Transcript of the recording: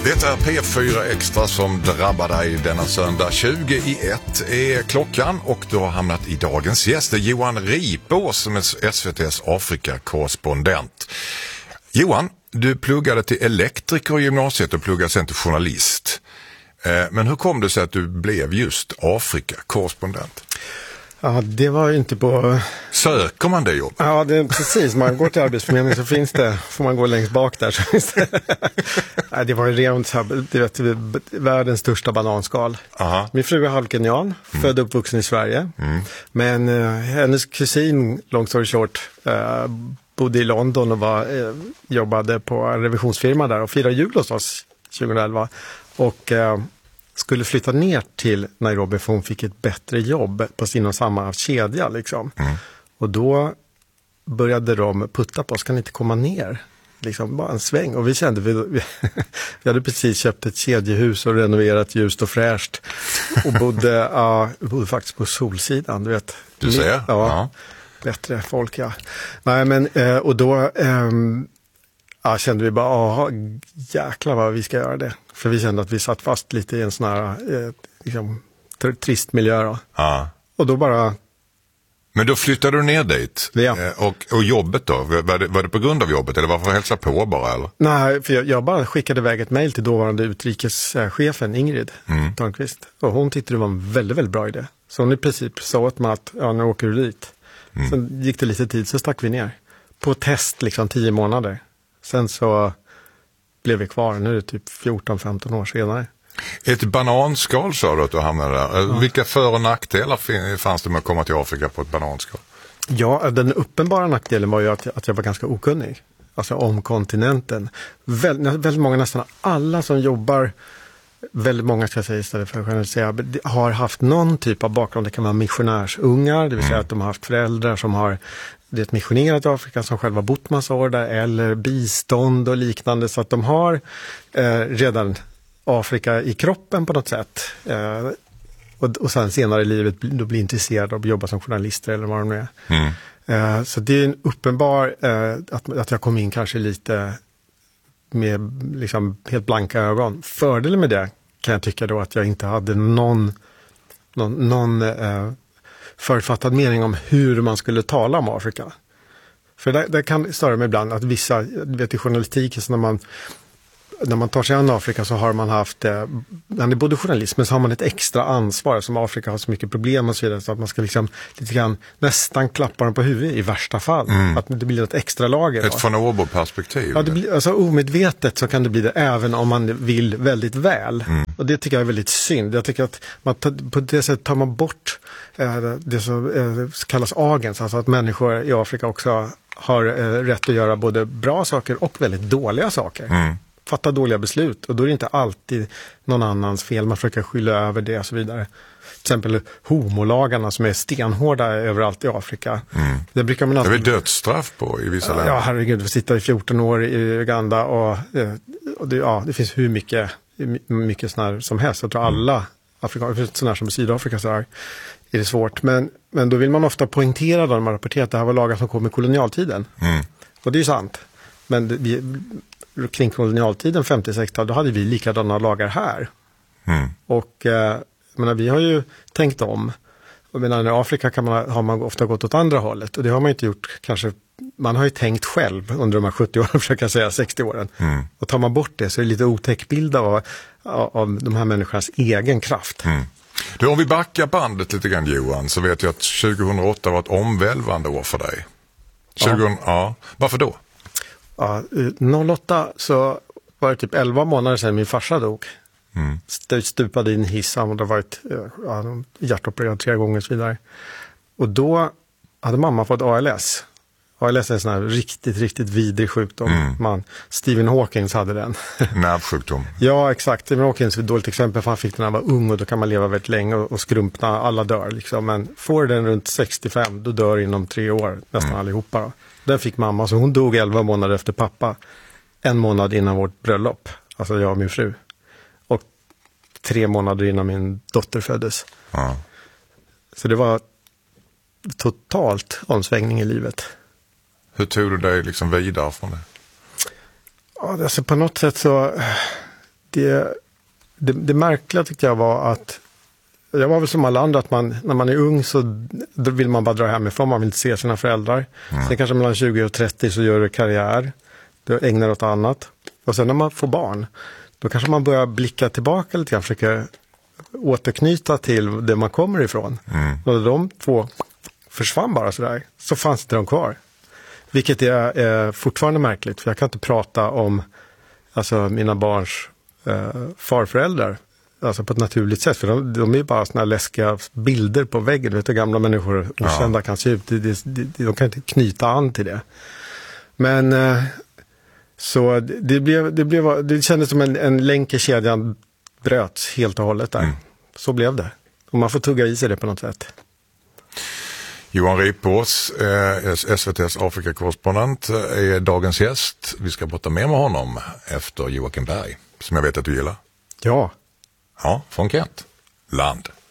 Det är P4 Extra som drabbar dig denna söndag. 20:01 är klockan och du har hamnat i dagens gäst. Det är Johan Ripås som är SVT:s Afrika-korrespondent. Johan, du pluggade till elektriker i gymnasiet och pluggade sen till journalist. Men hur kom det sig att du blev just Afrika-korrespondent? Ja, det var ju inte på... Söker man det jobb? Ja, det är precis. Man går till Arbetsförmedlingen så finns det, får man gå längst bak där så finns det. Nej, det var ju rent så här, du vet, världens största bananskal. Aha. Min fru är halvkenyan, född och uppvuxen i Sverige. Men hennes kusin, long story short, bodde i London och jobbade på en revisionsfirma där och firade jul hos oss 2011. Och... skulle flytta ner till Nairobi för hon fick ett bättre jobb på sin och samma kedja liksom. Och då började de putta på oss, kan inte komma ner? Liksom bara en sväng. Och vi kände, vi hade precis köpt ett kedjehus och renoverat ljust och fräscht. Och bodde faktiskt på Solsidan, du vet. Du ser? Ja. Bättre folk, ja. Nej, men, och då... kände vi bara, jäklar vad vi ska göra det. För vi kände att vi satt fast lite i en sån här liksom, trist miljö då. Ja. Och då bara... Men då flyttade du ner dit? Ja. Och jobbet då? Var det på grund av jobbet eller varför hälsa på bara? Eller? Nej, för jag bara skickade iväg ett mejl till dåvarande utrikeschefen Ingrid Törnqvist. Och hon tyckte det var en väldigt, väldigt bra idé. Så hon i princip sa åt mig att, nu åker du dit. Sen gick det lite tid så stack vi ner. På test liksom 10 månader. Sen så blev vi kvar, nu är det typ 14-15 år senare. Ett bananskal sa du att du hamnade där. Ja. Vilka för- och nackdelar fanns det med att komma till Afrika på ett bananskal? Ja, den uppenbara nackdelen var ju att jag var ganska okunnig. Alltså om kontinenten. Väldigt många, nästan alla som jobbar, väldigt många ska jag säga istället för att generalisera, har haft någon typ av bakgrund. Det kan vara missionärsungar, det vill säga att de har haft föräldrar som har missionerat i Afrika som själva bott massa år där, eller bistånd och liknande, så att de har redan Afrika i kroppen på något sätt. Och sen senare i livet då blir intresserade av att jobba som journalister eller vad de nu är. Så det är en uppenbar att jag kom in kanske lite med liksom helt blanka ögon. Fördelen med det kan jag tycka då att jag inte hade någon förutfattad mening om hur man skulle tala om Afrika. För det kan störa mig ibland att vissa, vet i journalistiken, så när man tar sig an Afrika så har man haft, när det är både journalist men så har man ett extra ansvar, som Afrika har så mycket problem och så vidare, så att man ska liksom lite grann nästan klappa dem på huvudet i värsta fall. Att det blir ett extra lager. Ett von Ober-perspektiv. Ja, det blir, alltså omedvetet så kan det bli det även om man vill väldigt väl. Och det tycker jag är väldigt synd. Jag tycker att på det sättet tar man bort det som kallas agens, alltså att människor i Afrika också har rätt att göra både bra saker och väldigt dåliga saker. Fatta dåliga beslut, och då är det inte alltid någon annans fel, man försöker skylla över det och så vidare. Till exempel homolagarna som är stenhårda överallt i Afrika. Det brukar man alltid... Det är dödsstraff på i vissa länder. Ja, herregud, vi sitter i 14 år i Uganda och det finns hur mycket sådana här som helst. Jag tror alla afrikaner, sådana här som i Sydafrika, så är det svårt. Men då vill man ofta poängtera när man rapporterar att det här var lagar som kom med kolonialtiden. Och det är ju sant. Men kring kolonialtiden 50-60-tal, då hade vi likadana lagar här. Och vi har ju tänkt om. Och i Afrika har man ofta gått åt andra hållet. Och det har man inte gjort kanske. Man har ju tänkt själv under de här 70 åren, försöker jag säga 60 åren. Och tar man bort det så är det lite otäck bild av de här människornas egen kraft. Du, om vi backar bandet lite grann, Johan, så vet jag att 2008 var ett omvälvande år för dig. Varför då? Ja, 08 så var det typ 11 månader sedan min farsa dog. Stupade in hiss, han hade varit hjärtopererad 3 gånger och så vidare. Och då hade mamma fått ALS. ALS är en sån här riktigt, riktigt vidrig sjukdom. Stephen Hawking hade den. Nervsjukdom. Ja, exakt. Stephen Hawking är ett dåligt exempel, för han fick den när han var ung och då kan man leva väldigt länge och skrumpna, alla dör liksom. Men får den runt 65, då dör inom 3 år nästan allihopa då. Den fick mamma, så hon dog 11 månader efter pappa. 1 månad innan vårt bröllop. Alltså jag och min fru. Och 3 månader innan min dotter föddes. Så det var totalt omsvängning i livet. Hur tog du dig liksom vidare från det? Ja, alltså på något sätt så... det märkliga tyckte jag var att jag var väl som alla andra att när man är ung så då vill man bara dra hemifrån, man vill inte se sina föräldrar. Sen kanske mellan 20 och 30 så gör du karriär, du ägnar åt annat. Och sen när man får barn, då kanske man börjar blicka tillbaka lite grann, försöka återknyta till det man kommer ifrån. Och de två försvann bara sådär, så fanns inte de kvar. Vilket är fortfarande märkligt, för jag kan inte prata om mina barns farföräldrar på ett naturligt sätt, för de är ju bara såna här läskiga bilder på väggen. Du vet hur gamla människor okända kan se ut. De kan inte knyta an till det. Men så det kändes som en länk i kedjan bröts helt och hållet där. Så blev det. Och man får tugga i sig det på något sätt. Johan Ripås, SVT:s Afrikakorrespondent, är dagens gäst. Vi ska prata mer med honom efter Joakim Berg, som jag vet att du gillar. Ja. Ja, från Kent. Land.